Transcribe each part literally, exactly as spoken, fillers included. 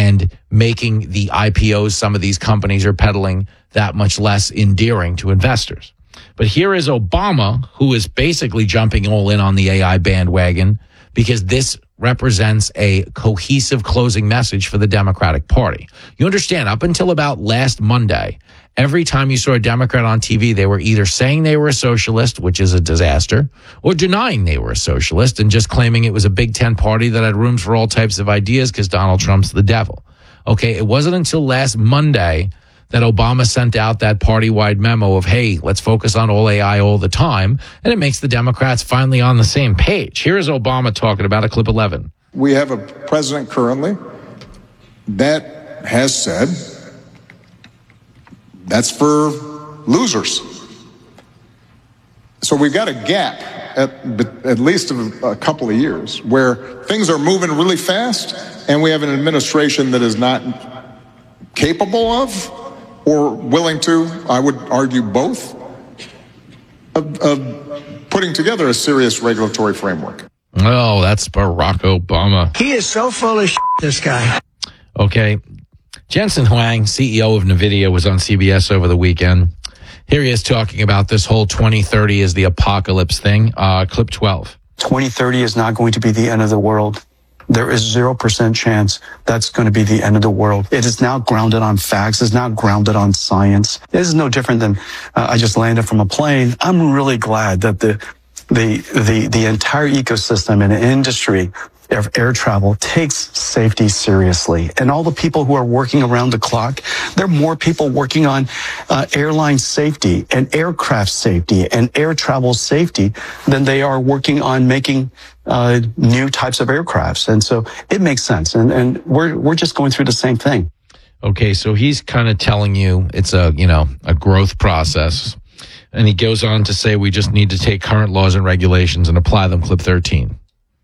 and making the I P Os some of these companies are peddling that much less endearing to investors. But here is Obama, who is basically jumping all in on the A I bandwagon because this represents a cohesive closing message for the Democratic Party. You understand, up until about last Monday, every time you saw a Democrat on T V, they were either saying they were a socialist, which is a disaster, or denying they were a socialist and just claiming it was a Big Ten party that had rooms for all types of ideas because Donald Trump's the devil. Okay, it wasn't until last Monday that Obama sent out that party-wide memo of, hey, let's focus on all A I all the time, and it makes the Democrats finally on the same page. Here's Obama talking about it, clip eleven. We have a president currently that has said that's for losers. So we've got a gap at, at least a, a couple of years where things are moving really fast, and we have an administration that is not capable of or willing to, I would argue both, of, of putting together a serious regulatory framework. Oh, that's Barack Obama. He is so full of shit, this guy. Okay. Jensen Huang, C E O of NVIDIA, was on C B S over the weekend. Here he is talking about this whole twenty thirty is the apocalypse thing. Uh, clip twelve. twenty thirty is not going to be the end of the world. There is zero percent chance that's going to be the end of the world. It is now grounded on facts. It's not grounded on science. It is no different than uh, I just landed from a plane. I'm really glad that the the the the entire ecosystem and industry of air travel takes safety seriously. And all the people who are working around the clock, there are more people working on uh, airline safety and aircraft safety and air travel safety than they are working on making uh, new types of aircrafts. And so it makes sense. And, and we're, we're just going through the same thing. Okay, so he's kind of telling you it's a, you know, a growth process. And he goes on to say we just need to take current laws and regulations and apply them. Clip thirteen.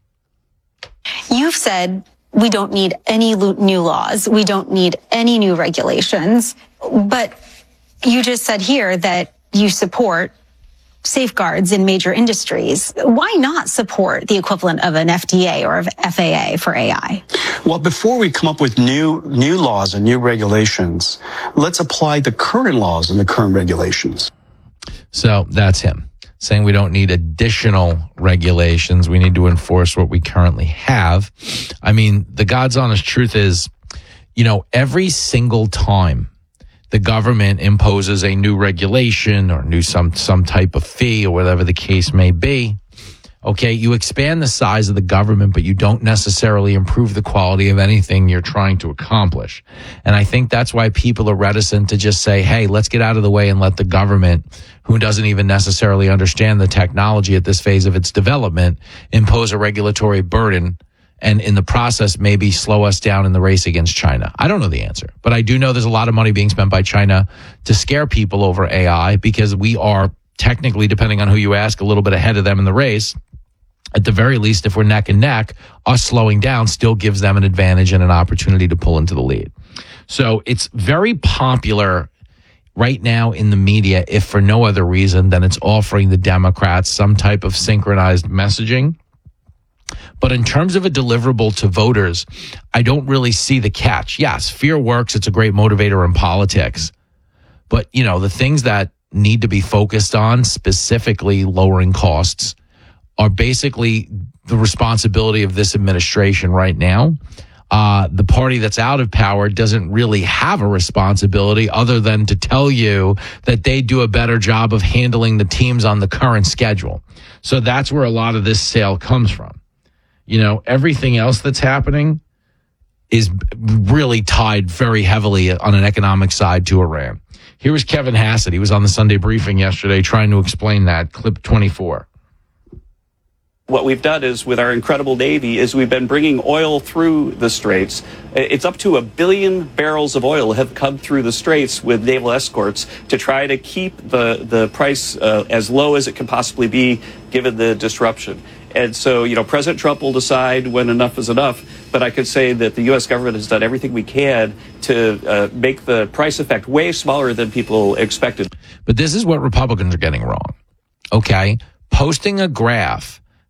You've said we don't need any new laws. We don't need any new regulations. But you just said here that you support safeguards in major industries. Why not support the equivalent of an F D A or of F A A for A I? Well, before we come up with new new laws and new regulations, let's apply the current laws and the current regulations. So that's him saying we don't need additional regulations. We need to enforce what we currently have. I mean, the God's honest truth is, you know, every single time the government imposes a new regulation or new some some type of fee or whatever the case may be, okay, you expand the size of the government, but you don't necessarily improve the quality of anything you're trying to accomplish. And I think that's why people are reticent to just say, hey, let's get out of the way and let the government, who doesn't even necessarily understand the technology at this phase of its development, impose a regulatory burden and in the process maybe slow us down in the race against China. I don't know the answer, but I do know there's a lot of money being spent by China to scare people over A I because we are technically, depending on who you ask, a little bit ahead of them in the race. At the very least, if we're neck and neck, us slowing down still gives them an advantage and an opportunity to pull into the lead. So it's very popular right now in the media, if for no other reason than it's offering the Democrats some type of synchronized messaging. But in terms of a deliverable to voters, I don't really see the catch. Yes, fear works. It's a great motivator in politics. But, you know, the things that need to be focused on, specifically lowering costs, are basically the responsibility of this administration right now. Uh, the party that's out of power doesn't really have a responsibility other than to tell you that they do a better job of handling the teams on the current schedule. So that's where a lot of this sale comes from. You know, everything else that's happening is really tied very heavily on an economic side to Iran. Here was Kevin Hassett. He was on the Sunday briefing yesterday trying to explain that. Clip twenty-four. What we've done is, with our incredible Navy, is we've been bringing oil through the Straits. It's up to a billion barrels of oil have come through the Straits with naval escorts to try to keep the, the price uh, as low as it can possibly be given the disruption. And so, you know, President Trump will decide when enough is enough. But I could say that the U S government has done everything we can to uh, make the price effect way smaller than people expected. But this is what Republicans are getting wrong. Okay? Posting a graph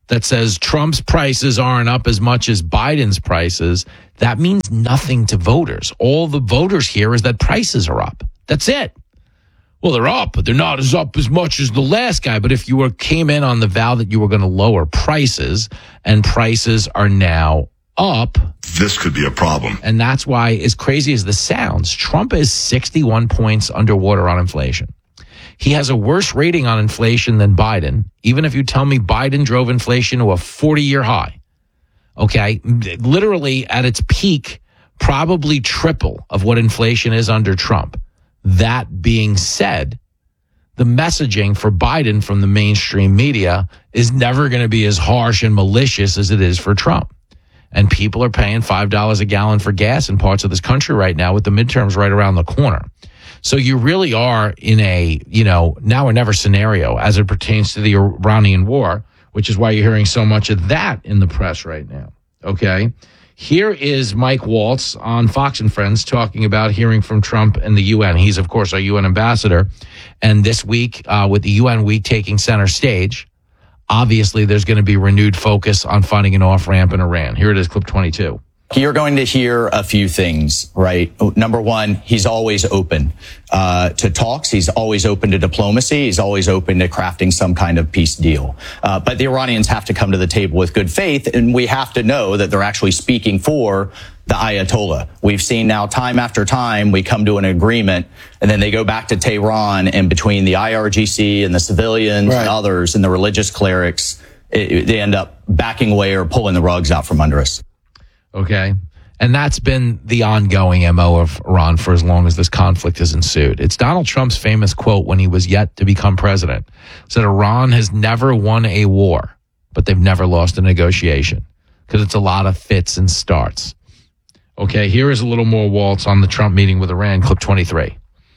that says Trump's prices aren't up as much as Biden's prices, that means nothing to voters. All the voters hear is that prices are up. That's it. Well, they're up, but they're not as up as much as the last guy. But if you were came in on the vow that you were going to lower prices, and prices are now up, this could be a problem. And that's why, as crazy as this sounds, Trump is sixty-one points underwater on inflation. He has a worse rating on inflation than Biden, even if you tell me Biden drove inflation to a forty-year high. Okay? Literally at its peak, probably triple of what inflation is under Trump. That being said, the messaging for Biden from the mainstream media is never going to be as harsh and malicious as it is for Trump. And people are paying five dollars a gallon for gas in parts of this country right now with the midterms right around the corner. So you really are in a, you know, now or never scenario as it pertains to the Iranian war, which is why you're hearing so much of that in the press right now. Okay. Here is Mike Waltz on Fox and Friends talking about hearing from Trump and the U N. He's, of course, our U N ambassador. And this week, uh, with the U N week taking center stage, obviously there's going to be renewed focus on finding an off-ramp in Iran. Here it is, clip twenty-two. You're going to hear a few things, right? Number one, he's always open uh, to talks. He's always open to diplomacy. He's always open to crafting some kind of peace deal. Uh, but the Iranians have to come to the table with good faith, and we have to know that they're actually speaking for the Ayatollah. We've seen now time after time we come to an agreement, and then they go back to Tehran, and between the I R G C and the civilians right. and others and the religious clerics, it, they end up backing away or pulling the rugs out from under us. Okay. And that's been the ongoing M O of Iran for as long as this conflict has ensued. It's Donald Trump's famous quote when he was yet to become president. Said Iran has never won a war, but they've never lost a negotiation because it's a lot of fits and starts. Okay, here is a little more Waltz on the Trump meeting with Iran, clip twenty-three.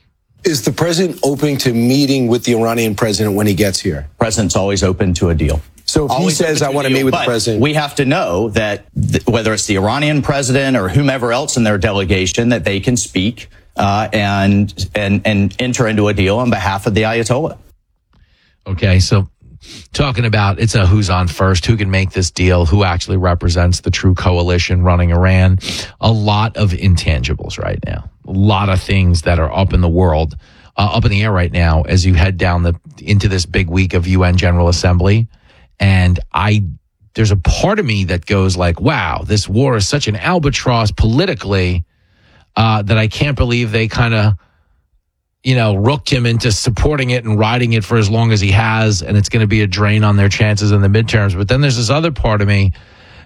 Is the president open to meeting with the Iranian president when he gets here? President's always open to a deal. So if Always he says, I want to meet with the president. We have to know that th- whether it's the Iranian president or whomever else in their delegation, that they can speak uh, and and and enter into a deal on behalf of the Ayatollah. Okay, so talking about it's a who's on first, who can make this deal, who actually represents the true coalition running Iran. A lot of intangibles right now. A lot of things that are up in the world, uh, up in the air right now as you head down the into this big week of U N General Assembly. And I, there's a part of me that goes like, wow, this war is such an albatross politically uh, that I can't believe they kind of, you know, rooked him into supporting it and riding it for as long as he has. And it's going to be a drain on their chances in the midterms. But then there's this other part of me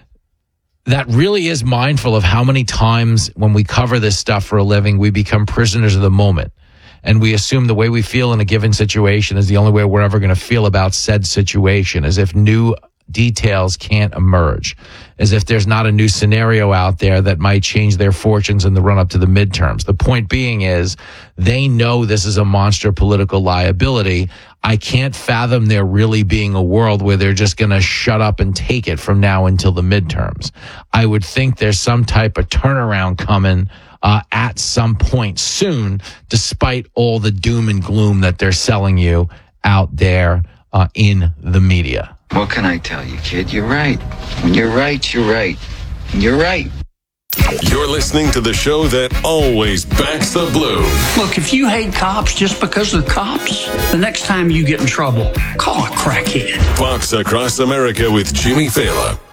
that really is mindful of how many times when we cover this stuff for a living, we become prisoners of the moment. And we assume the way we feel in a given situation is the only way we're ever going to feel about said situation, as if new details can't emerge, as if there's not a new scenario out there that might change their fortunes in the run-up to the midterms. The point being is they know this is a monster political liability. I can't fathom there really being a world where they're just going to shut up and take it from now until the midterms. I would think there's some type of turnaround coming Uh, at some point soon, despite all the doom and gloom that they're selling you out there uh, in the media. What can I tell you, kid? You're right. When you're right, you're right. You're right. You're listening to the show that always backs the blue. Look, if you hate cops just because they're cops, the next time you get in trouble, call a crackhead. Fox Across America with Jimmy Fallon.